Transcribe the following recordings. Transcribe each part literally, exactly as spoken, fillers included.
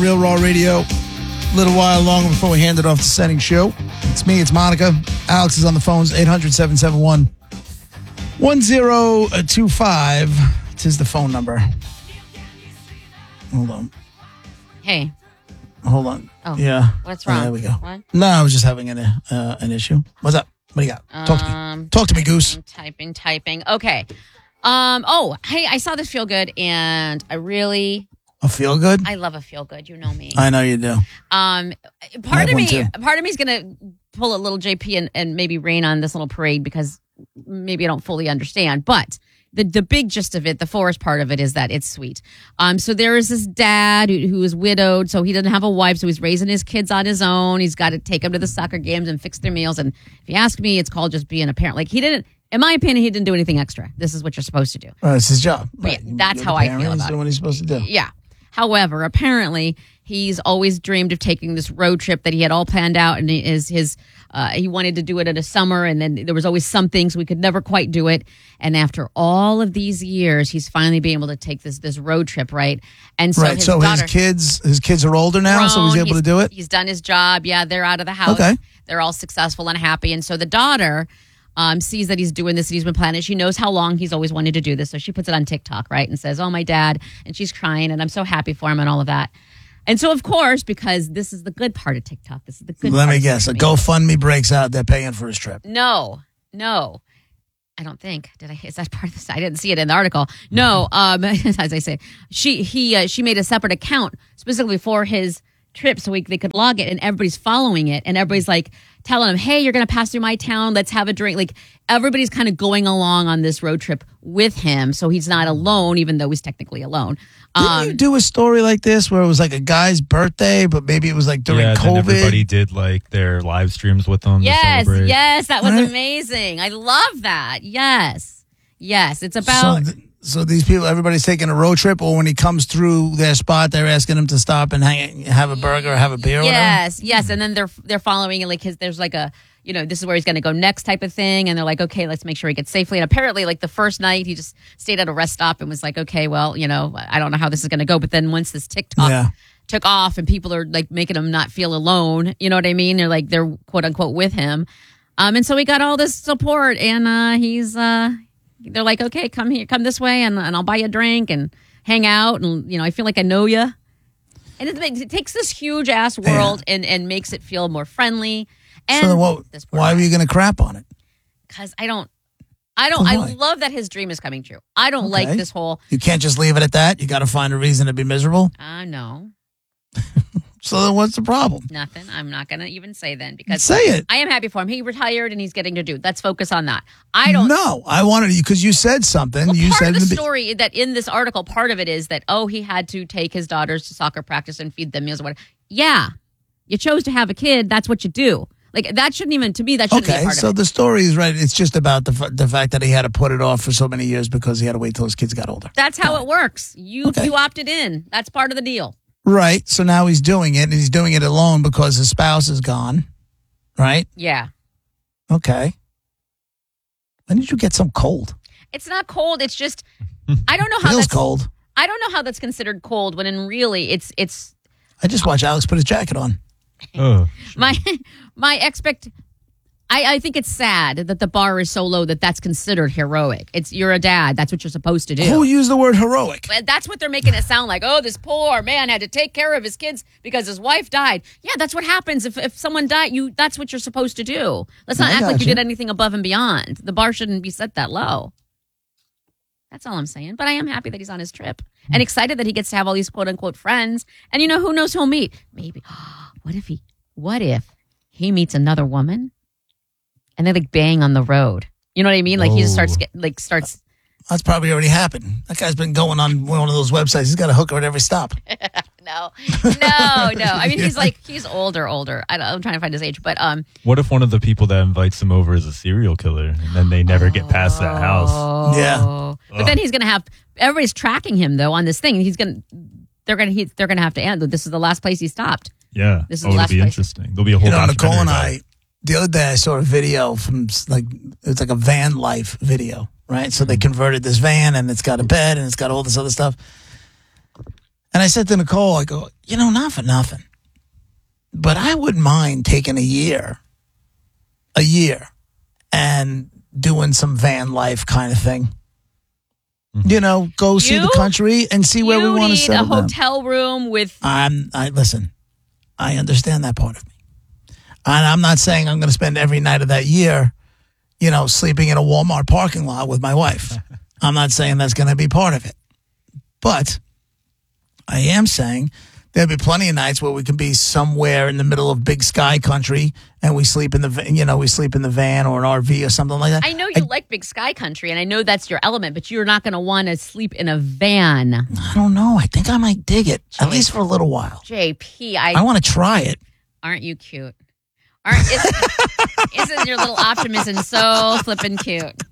Real Raw Radio. A little while longer before we hand it off to Setting Show. It's me, it's Monica. Alex is on the phones, eight hundred, seven seven one, one zero two five. Tis the phone number. Hold on. Hey. Hold on. Oh. Yeah. What's wrong? Oh, there we go. What? No, I was just having an, uh, an issue. What's up? What do you got? Talk um, to me. Talk to me, Goose. Typing, typing. Okay. Um. Oh, hey, I saw this Feel Good, and I really... A feel good? I love a Feel Good. You know me. I know you do. Um, part of one me, too. part of me is gonna pull a little J P and, and maybe rain on this little parade because maybe I don't fully understand. But the the big gist of it, the forest part of it, is that it's sweet. Um, so there is this dad who, who is widowed, so he doesn't have a wife, so he's raising his kids on his own. He's got to take them to the soccer games and fix their meals. And if you ask me, it's called just being a parent. Like he didn't. In my opinion, he didn't do anything extra. This is what you're supposed to do. Well, it's his job. But yeah, Right. that's You're how the I parent, feel he's about doing it. what he's supposed to do. Yeah. However, apparently he's always dreamed of taking this road trip that he had all planned out, and his his uh, he wanted to do it in the summer, and then there was always something, so we could never quite do it. And after all of these years, he's finally being able to take this this road trip, right? And so right. his so daughter, his kids, his kids are older now, so he's grown, able to do it. He's done his job. Yeah, they're out of the house. Okay. They're all successful and happy, and so the daughter. Um, sees that he's doing this and he's been planning. She knows how long he's always wanted to do this. So she puts it on TikTok, right? And says, oh, my dad. And she's crying and I'm so happy for him and all of that. And so, of course, because this is the good part of TikTok. This is the good Let part me of guess. A social media. GoFundMe breaks out. They're paying for his trip. No, no. I don't think. Did I? Is that part of this? I didn't see it in the article. No. Um, as I say, she he uh, she made a separate account specifically for his trip so we, they could log it, and everybody's following it, and everybody's like telling him, hey, you're going to pass through my town. Let's have a drink. Like everybody's kind of going along on this road trip with him. So he's not alone, even though he's technically alone. Didn't Um, you do a story like this where it was like a guy's birthday, but maybe it was like during yeah, COVID? then everybody did like their live streams with them. yes, to celebrate. yes. That was Right. amazing. I love that. Yes. Yes. It's about. So, th- so these people, everybody's taking a road trip, or when he comes through their spot, they're asking him to stop and hang, have a burger or have a beer or whatever? Yes, yes, and then they're they're following it like his. There's like a you know this is where he's going to go next type of thing, and they're like, okay, let's make sure he gets safely. And apparently, like the first night, he just stayed at a rest stop and was like, okay, well, you know, I don't know how this is going to go. But then once this TikTok Yeah. took off and people are like making him not feel alone, you know what I mean? They're like they're quote unquote with him, um, and so he got all this support, and uh, he's uh, they're like, okay, come here, come this way, and and I'll buy you a drink and hang out, and you know, I feel like I know you. And it, makes- it takes this huge ass world and, and makes it feel more friendly. And So then what, this poor why guy. were you going to crap on it? Because I don't, I don't, Why? I love that his dream is coming true. I don't like Okay. this whole, You can't just leave it at that. You got to find a reason to be miserable. uh, no, So then what's the problem? nothing. I'm not going to even say then because Say it. I am happy for him. He retired and he's getting to do. Let's focus on that. I don't. No, I wanted you because you said something. Well, you part said of the in be- story that in this article, part of it is that, oh, he had to take his daughters to soccer practice and feed them meals or whatever. Yeah. You chose to have a kid. That's what you do. Like, that shouldn't even, to me, that shouldn't be a Okay, part so of it. the story is right. It's just about the f- the fact that he had to put it off for so many years because he had to wait till his kids got older. That's how it works. You Okay. you opted in. That's part of the deal. Right. So now he's doing it, and he's doing it alone because his spouse is gone. Right. Yeah. Okay. When did you get some cold? It's not cold. It's just, I don't know how Feels that's, cold. I don't know how that's considered cold when in really it's, it's I just watched Alex put his jacket on. Oh, my, my expect, I, I think it's sad that the bar is so low that that's considered heroic. It's, you're a dad. That's what you're supposed to do. Who used the word heroic? But that's what they're making it sound like. Oh, this poor man had to take care of his kids because his wife died. Yeah, that's what happens if, if someone died. You that's what you're supposed to do. Let's not I act like you gotcha. did anything above and beyond. The bar shouldn't be set that low. That's all I'm saying. But I am happy that he's on his trip and excited that he gets to have all these quote unquote friends. And you know who knows who he'll meet? Maybe. What if he? What if he meets another woman and they like bang on the road? You know what I mean? Like he just starts Whoa. get, like starts. That's probably already happened. That guy's been going on one of those websites. He's got a hooker at every stop. No, no, no. I mean, he's like he's older, older. I don't, I'm trying to find his age, but um. what if one of the people that invites him over is a serial killer, and then they never get past that house? Oh. Yeah. But then he's gonna have everybody's tracking him though on this thing. He's gonna they're gonna he, they're gonna have to end. This is the last place he stopped. Yeah. This is oh, the it'll last be place. interesting. There'll be a whole You know, documentary Nicole and about I, it. the other day I saw a video from s- like, it's like a van life video, right? So they converted this van and it's got a bed and it's got all this other stuff. And I said to Nicole, I go, you know, not for nothing, but I wouldn't mind taking a year, a year, and doing some van life kind of thing. Mm-hmm. You know, go see You- the country and see where we You want to need a settle down. hotel room with. I'm, I listen, I understand that part of me. And I'm not saying I'm going to spend every night of that year, you know, sleeping in a Walmart parking lot with my wife. I'm not saying that's going to be part of it. But I am saying there'll be plenty of nights where we can be somewhere in the middle of big sky country and we sleep in the, va- you know, we sleep in the van or an R V or something like that. I know you like big sky country, and I know that's your element, but you're not going to want to sleep in a van. I don't know. I think I might dig it, at least for a little while. J P, I, I want to try it. aren't you cute? Aren't isn't, isn't your little optimism so flippin' cute?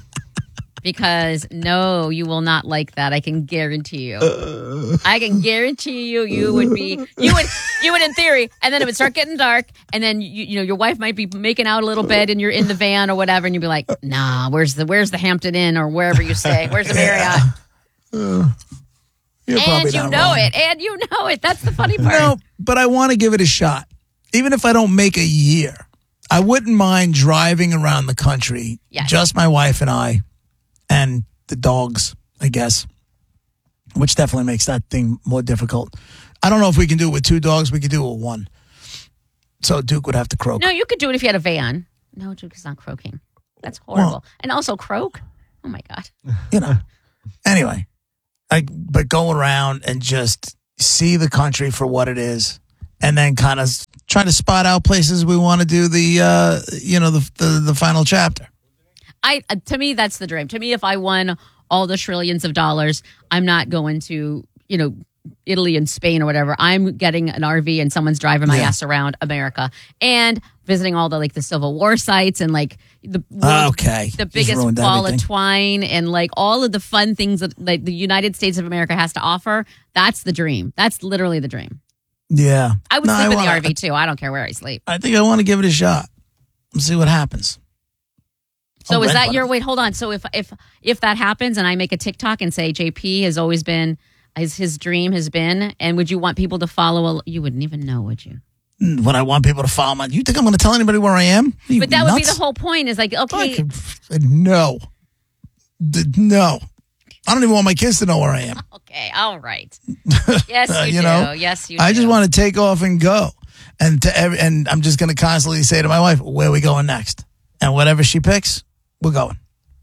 Because no, you will not like that. I can guarantee you. I can guarantee you, you would be, you would, you would in theory, and then it would start getting dark, and then you, you know your wife might be making out a little bit, and you're in the van or whatever, and you'd be like, nah, where's the where's the Hampton Inn or wherever you stay? Where's the Marriott? Uh, you're probably And you not know wrong. it, and you know it. That's the funny part. No, but I want to give it a shot. Even if I don't make a year, I wouldn't mind driving around the country, Yes. just my wife and I, and the dogs, I guess, which definitely makes that thing more difficult. I don't know if we can do it with two dogs. We could do it with one. So Duke would have to croak. No, you could do it if you had a van. No, Duke is not croaking. That's horrible. Well- and also croak. Oh my god. You know. Anyway, I, but go around and just see the country for what it is, and then kind of try to spot out places we want to do the, uh, you know, the, the the final chapter. I uh, to me that's the dream. To me, if I won all the trillions of dollars, I'm not going to, you know, Italy and Spain or whatever. I'm getting an R V and someone's driving my Yeah. ass around America and visiting all the like the Civil War sites and like the world, Okay. the Just biggest ruined ball everything. of twine and like all of the fun things that like the United States of America has to offer. That's the dream. That's literally the dream. Yeah. I would No, sleep in wanna- the R V too. I don't care where I sleep. I think I want to give it a shot and see what happens. So I'll is rent that one. your wait? Hold on. So if if if that happens and I make a TikTok and say J P has always been his his dream has been, and would you want people to follow? A, you wouldn't even know, would you? When I want people to follow my, you think I'm going to tell anybody where I am? Are you But that would be nuts? the whole point. Is like I okay, could- no. D- No. I don't even want my kids to know where I am. okay, all right. Yes, you, Uh, you do. know, yes, you. I do. just want to take off and go. And to every, and I'm just going to constantly say to my wife, where are we going next? And whatever she picks, we're going.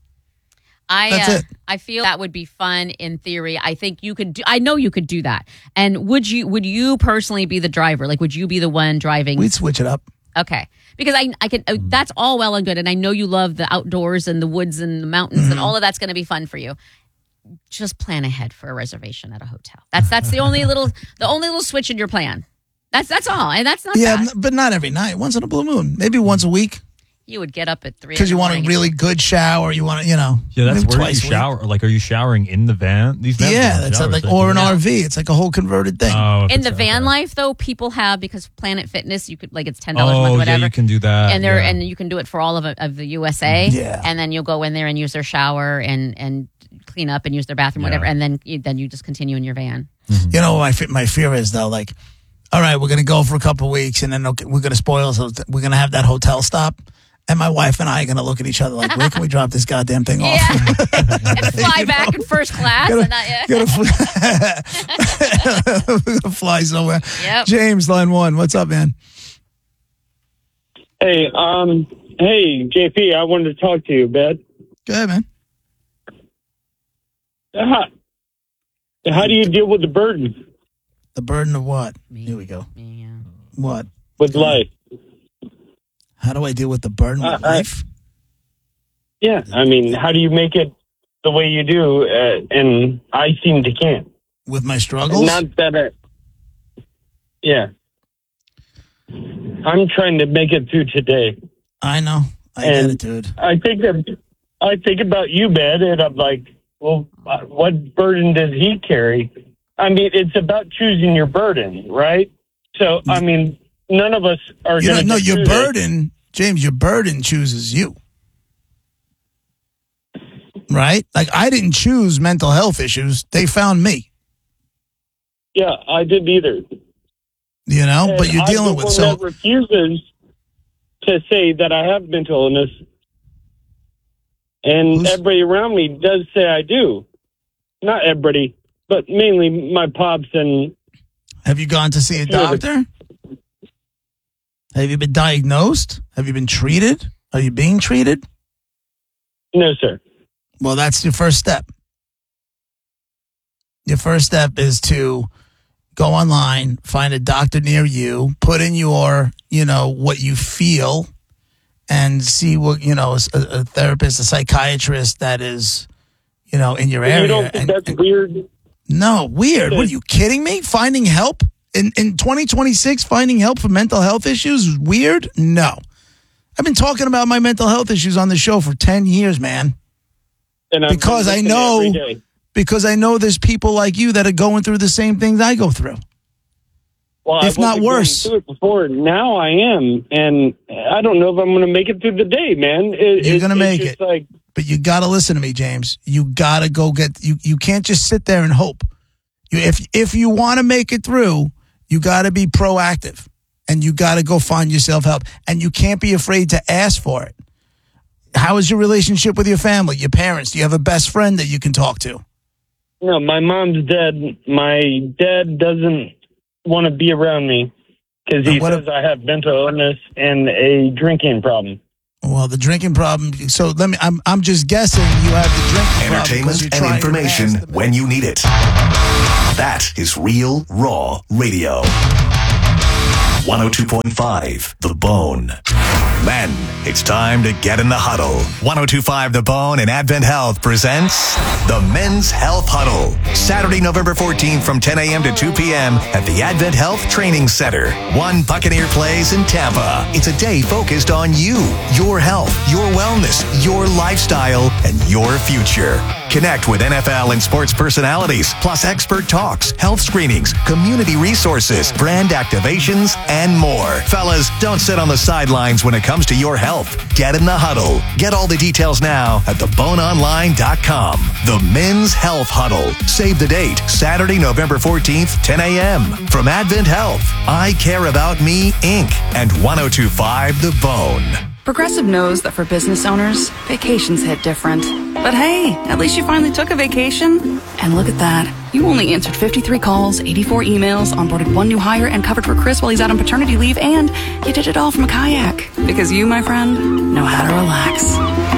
I That's uh, it. I feel that would be fun in theory. I think you could do. I know you could do that. And would you? Would you personally be the driver? Like, would you be the one driving? We'd switch it up. Okay. Because I I can uh, that's all well and good, and I know you love the outdoors and the woods and the mountains Mm-hmm. and all of that's going to be fun for you. Just plan ahead for a reservation at a hotel. That's that's the only little the only little switch in your plan. That's that's all, and that's not Yeah, bad. n- but not every night. Once in a blue moon. Maybe once a week You would get up at three because you want a morning. really good shower. You want to, you know. Yeah, that's maybe where you twice a week. shower. Like, are you showering in the van? These vans Yeah, don't have that's showers, like, they or do an that. R V. It's like a whole converted thing. Oh, if in it's the van okay. life though. People have because Planet Fitness. You could like it's ten dollars a Oh, month, yeah, whatever. you can do that. and they're yeah. and you can do it for all of of the U S A. Yeah. And then you'll go in there and use their shower and and clean up and use their bathroom, Yeah. whatever. And then you, then you just continue in your van. You know what my fe- my fear is though. Like, all right, we're gonna go for a couple of weeks, and then okay, we're gonna spoil. So we're gonna have that hotel stop, and my wife and I are gonna look at each other like, where can we drop this goddamn thing off? Yeah. And fly back in first class. Gotta- and not, yeah. Gotta fly, we're gonna fly somewhere. Yep. James, line one. What's up, man? Hey, um, hey, J P, I wanted to talk to you a bit. Go ahead, man. How, how do you deal with the burden The burden of what? Me. Here we go. Yeah. What? with life? How do I deal with the burden of Uh, I- life? Yeah, I mean, how do you make it the way you do? Uh, and I seem to can't. With my struggles? Not that I, yeah. I'm trying to make it through today. I know. I get And- it, dude. I think that I think about you, Ben, and I'm like, well, uh, what burden does he carry? I mean, it's about choosing your burden, right? So, I mean, none of us are You going know, to no, your burden, James, your burden chooses you. Right? Like, I didn't choose mental health issues. They found me. Yeah, I didn't either. You know, And but you're I'm dealing the with one so. that refuses to say that I have mental illness, and Who's- everybody around me does say I do. Not everybody, but mainly my pops and. Have you gone to see a Sure. doctor? Have you been diagnosed? Have you been treated? Are you being treated? No, sir. Well, that's your first step. Your first step is to go online, find a doctor near you, put in your, you know, what you feel, and see what, you know, a, a therapist, a psychiatrist that is, you know, in your area. You don't think And- that's and- weird? No, weird. What are you kidding me? Finding help in, in twenty twenty-six, finding help for mental health issues is weird? No. I've been talking about my mental health issues on the show for ten years, man. And I'm Because I listening know- every day. Because I know there's people like you that are going through the same things I go through. Well, if I not wasn't going worse. through it before. Now I am, and I don't know if I'm going to make it through the day, man. It, You're it- gonna it's make just it. Like, But you got to listen to me, James. You got to go get you you can't just sit there and hope. You, if if you want to make it through, you got to be proactive and you got to go find yourself help, and you can't be afraid to ask for it. How is your relationship with your family, your parents? Do you have a best friend that you can talk to? no, my mom's dead. My dad doesn't want to be around me because he And what says I have mental illness and a drinking problem. Well, the drinking problem. So let me. I'm. I'm just guessing you have the drinking problem Entertainment because you're and trying to information ask the- when you need it. That is Real Raw Radio. one oh two point five The Bone. Men, it's time to get in the huddle. one oh two point five The Bone and Advent Health presents the Men's Health Huddle. Saturday, November fourteenth from ten a.m. to two p.m. at the Advent Health Training Center. One Buccaneer Place in Tampa. It's a day focused on you, your health, your wellness, your lifestyle, and your future. Connect with N F L and sports personalities, plus expert talks, health screenings, community resources, brand activations, and more. Fellas, don't sit on the sidelines when it comes to your health. Get in the huddle. Get all the details now at the bone online dot com. The Men's Health Huddle. Save the date, Saturday, November fourteenth, ten a.m. From Advent Health, I Care About Me, Incorporated, and one oh two point five The Bone. Progressive knows that for business owners, vacations hit different. But hey, at least you finally took a vacation. And look at that. You only answered fifty-three calls, eighty-four emails, onboarded one new hire, and covered for Chris while he's out on paternity leave, and you did it all from a kayak. Because you, my friend, know how to relax.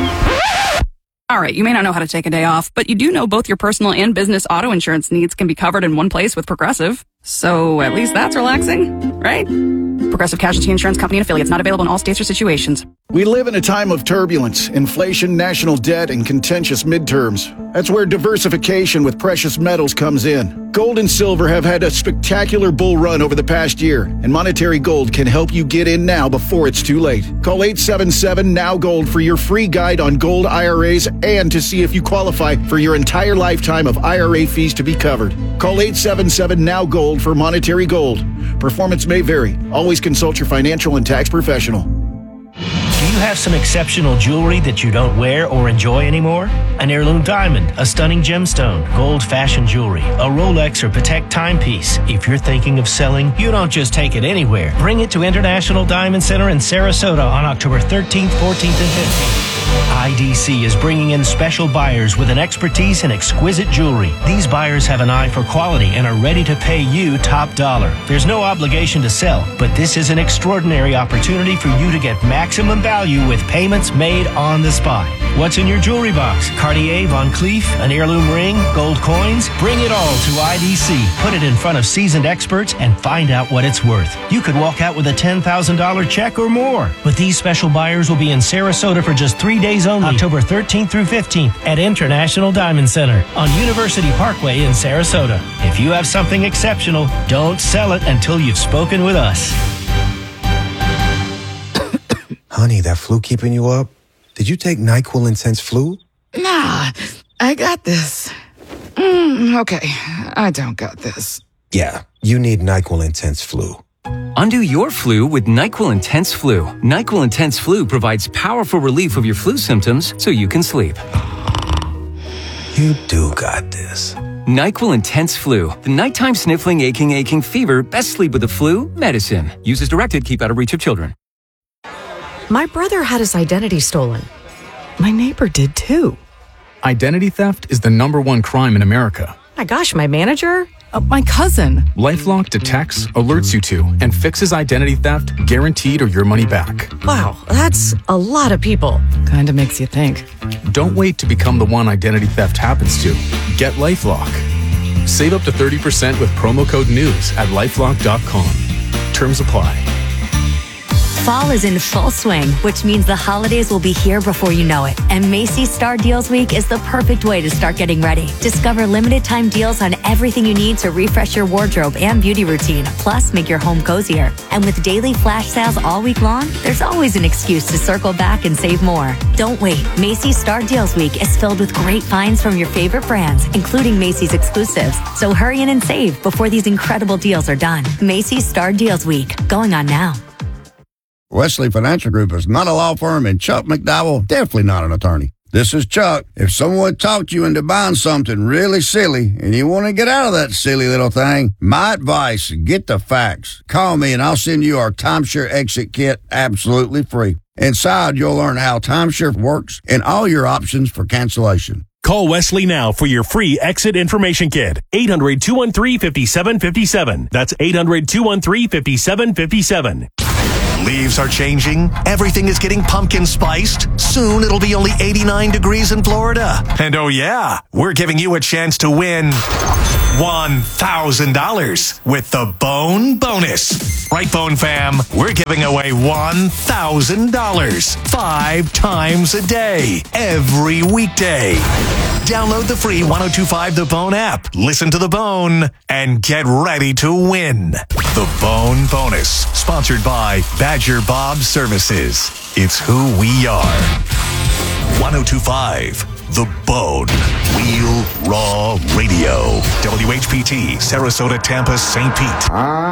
All right, you may not know how to take a day off, but you do know both your personal and business auto insurance needs can be covered in one place with Progressive. So at least that's relaxing, right? Progressive Casualty Insurance Company and affiliates, not available in all states or situations. We live in a time of turbulence, inflation, national debt, and contentious midterms. That's where diversification with precious metals comes in. Gold and silver have had a spectacular bull run over the past year, and Monetary Gold can help you get in now before it's too late. Call eight seven seven, N O W Gold for your free guide on gold I R As and to see if you qualify for your entire lifetime of I R A fees to be covered. Call eight seven seven, N O W Gold for Monetary Gold. Performance may vary. Always consult your financial and tax professional. Do you have some exceptional jewelry that you don't wear or enjoy anymore? An heirloom diamond, a stunning gemstone, gold fashion jewelry, a Rolex or Patek timepiece. If you're thinking of selling, you don't just take it anywhere. Bring it to International Diamond Center in Sarasota on October thirteenth, fourteenth, and fifteenth. I D C is bringing in special buyers with an expertise in exquisite jewelry. These buyers have an eye for quality and are ready to pay you top dollar. There's no obligation to sell, but this is an extraordinary opportunity for you to get maximum value with payments made on the spot. What's in your jewelry box? Cartier, Von Cleef, an heirloom ring, gold coins? Bring it all to I D C. Put it in front of seasoned experts and find out what it's worth. You could walk out with a ten thousand dollars check or more. But these special buyers will be in Sarasota for just three days only, October thirteenth through fifteenth at International Diamond Center on University Parkway in Sarasota. If you have something exceptional, don't sell it until you've spoken with us. Honey, that flu keeping you up? Did you take NyQuil Intense Flu? Nah, I got this. Mm, okay, I don't got this. Yeah, you need NyQuil Intense Flu. Undo your flu with NyQuil Intense Flu. NyQuil Intense Flu provides powerful relief of your flu symptoms so you can sleep. You do got this. NyQuil Intense Flu. The nighttime sniffling, aching, aching fever. Best sleep with the flu medicine. Use as directed. Keep out of reach of children. My brother had his identity stolen. My neighbor did too. Identity theft is the number one crime in America. My gosh, my manager? Uh, my cousin. LifeLock detects, alerts you to, and fixes identity theft guaranteed or your money back. Wow, that's a lot of people. Kinda makes you think. Don't wait to become the one identity theft happens to. Get LifeLock. Save up to thirty percent with promo code NEWS at lifelock dot com. Terms apply. Fall is in full swing, which means the holidays will be here before you know it. And Macy's Star Deals Week is the perfect way to start getting ready. Discover limited time deals on everything you need to refresh your wardrobe and beauty routine, plus make your home cozier. And with daily flash sales all week long, there's always an excuse to circle back and save more. Don't wait. Macy's Star Deals Week is filled with great finds from your favorite brands, including Macy's exclusives. So hurry in and save before these incredible deals are done. Macy's Star Deals Week, going on now. Wesley Financial Group is not a law firm, and Chuck McDowell definitely not an attorney. This is Chuck. If someone talked you into buying something really silly and you want to get out of that silly little thing, my advice, get the facts. Call me and I'll send you our timeshare exit kit absolutely free. Inside, you'll learn how timeshare works and all your options for cancellation. Call Wesley now for your free exit information kit. eight hundred, two one three, five seven five seven. That's eight hundred, two one three, five seven five seven. Leaves are changing. Everything is getting pumpkin spiced. Soon it'll be only eighty-nine degrees in Florida. And oh yeah, we're giving you a chance to win one thousand dollars with the Bone Bonus. Right, Bone Fam? We're giving away one thousand dollars five times a day, every weekday. Download the free one oh two five The Bone app, listen to The Bone, and get ready to win. The Bone Bonus, sponsored by Badger Bob Services. It's who we are. one oh two five The Bone. Real Raw Radio. W H P T, Sarasota, Tampa, Saint Pete.